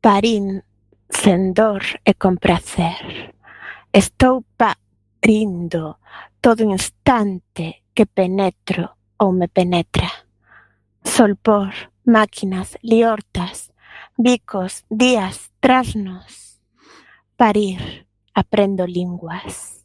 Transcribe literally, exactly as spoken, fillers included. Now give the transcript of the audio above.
Parín sen dor e con pracer. Estou parindo todo instante que penetro ou me penetra. Solpor, máquinas, liortas, bicos, días, trasnos. Parir, aprendo linguas.